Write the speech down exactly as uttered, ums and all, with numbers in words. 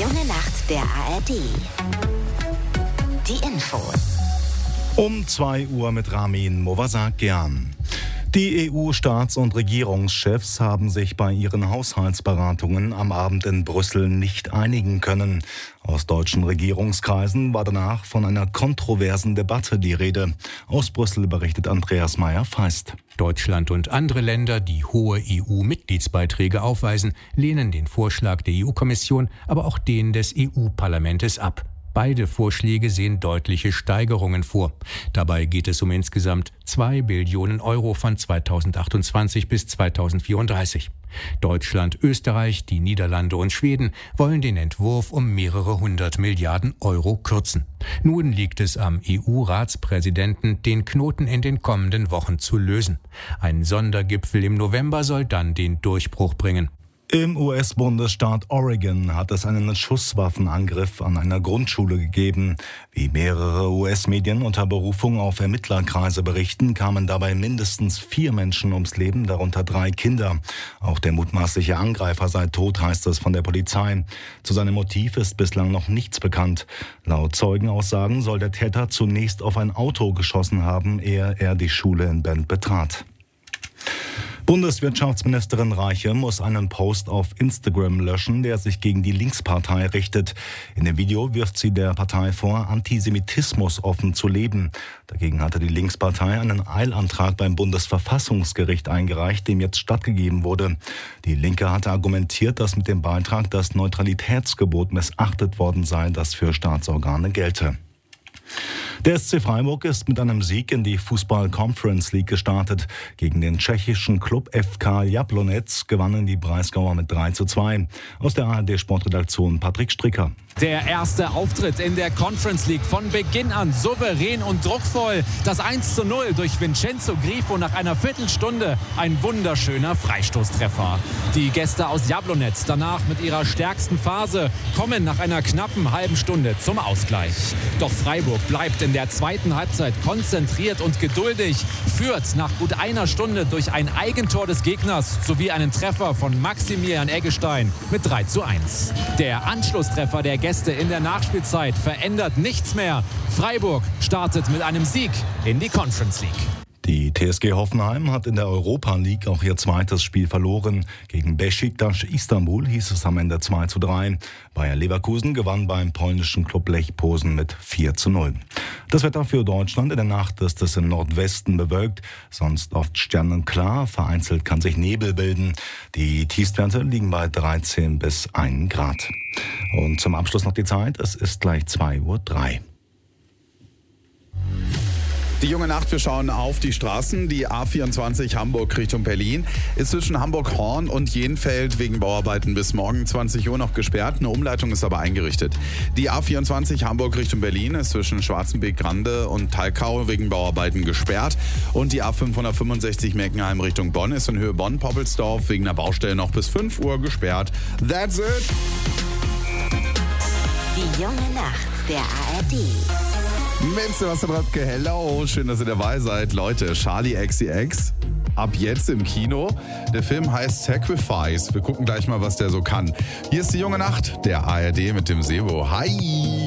junge Nacht der A R D. Die Infos. Um zwei Uhr mit Ramin Movasakian. Die E U-Staats- und Regierungschefs haben sich bei ihren Haushaltsberatungen am Abend in Brüssel nicht einigen können. Aus deutschen Regierungskreisen war danach von einer kontroversen Debatte die Rede. Aus Brüssel berichtet Andreas Meyer-Feist. Deutschland und andere Länder, die hohe E U-Mitgliedsbeiträge aufweisen, lehnen den Vorschlag der E U-Kommission, aber auch den des E U-Parlaments ab. Beide Vorschläge sehen deutliche Steigerungen vor. Dabei geht es um insgesamt zwei Billionen Euro von zweitausendachtundzwanzig bis zweitausendvierunddreißig. Deutschland, Österreich, die Niederlande und Schweden wollen den Entwurf um mehrere hundert Milliarden Euro kürzen. Nun liegt es am E U-Ratspräsidenten, den Knoten in den kommenden Wochen zu lösen. Ein Sondergipfel im November soll dann den Durchbruch bringen. Im U S-Bundesstaat Oregon hat es einen Schusswaffenangriff an einer Grundschule gegeben. Wie mehrere U S-Medien unter Berufung auf Ermittlerkreise berichten, kamen dabei mindestens vier Menschen ums Leben, darunter drei Kinder. Auch der mutmaßliche Angreifer sei tot, heißt es von der Polizei. Zu seinem Motiv ist bislang noch nichts bekannt. Laut Zeugenaussagen soll der Täter zunächst auf ein Auto geschossen haben, ehe er die Schule in Bend betrat. Bundeswirtschaftsministerin Reiche muss einen Post auf Instagram löschen, der sich gegen die Linkspartei richtet. In dem Video wirft sie der Partei vor, Antisemitismus offen zu leben. Dagegen hatte die Linkspartei einen Eilantrag beim Bundesverfassungsgericht eingereicht, dem jetzt stattgegeben wurde. Die Linke hatte argumentiert, dass mit dem Beitrag das Neutralitätsgebot missachtet worden sei, das für Staatsorgane gelte. Der S C Freiburg ist mit einem Sieg in die Fußball-Conference League gestartet. Gegen den tschechischen Klub F K Jablonec gewannen die Breisgauer mit drei zu zwei. Aus der A R D-Sportredaktion Patrick Stricker. Der erste Auftritt in der Conference League von Beginn an souverän und druckvoll. Das eins zu null durch Vincenzo Grifo nach einer Viertelstunde. Ein wunderschöner Freistoßtreffer. Die Gäste aus Jablonec danach mit ihrer stärksten Phase kommen nach einer knappen halben Stunde zum Ausgleich. Doch Freiburg bleibt in der zweiten Halbzeit konzentriert und geduldig, führt nach gut einer Stunde durch ein Eigentor des Gegners sowie einen Treffer von Maximilian Eggestein mit drei zu eins. Der Anschlusstreffer der Gäste in der Nachspielzeit verändert nichts mehr. Freiburg startet mit einem Sieg in die Conference League. Die T S G Hoffenheim hat in der Europa League auch ihr zweites Spiel verloren. Gegen Beşiktaş Istanbul hieß es am Ende zwei zu drei. Bayer Leverkusen gewann beim polnischen Klub Lech Posen mit vier zu null. Das Wetter für Deutschland: in der Nacht ist es im Nordwesten bewölkt, sonst oft sternenklar. Vereinzelt kann sich Nebel bilden. Die Tiefstwerte liegen bei dreizehn bis ein Grad. Und zum Abschluss noch die Zeit. Es ist gleich zwei Uhr drei. Die junge Nacht, wir schauen auf die Straßen. Die A vierundzwanzig Hamburg Richtung Berlin ist zwischen Hamburg-Horn und Jenfeld wegen Bauarbeiten bis morgen zwanzig Uhr noch gesperrt. Eine Umleitung ist aber eingerichtet. Die A vierundzwanzig Hamburg Richtung Berlin ist zwischen Schwarzenbeek-Grande und Thalkau wegen Bauarbeiten gesperrt. Und die A fünfhundertfünfundsechzig Meckenheim Richtung Bonn ist in Höhe Bonn-Poppelsdorf wegen einer Baustelle noch bis fünf Uhr gesperrt. That's it! Die junge Nacht der A R D. Mit Sebastian Röpke, hello, schön, dass ihr dabei seid. Leute, Charlie X C X, ab jetzt im Kino. Der Film heißt Sacrifice. Wir gucken gleich mal, was der so kann. Hier ist die junge Nacht, der A R D mit dem Sebo. Hi!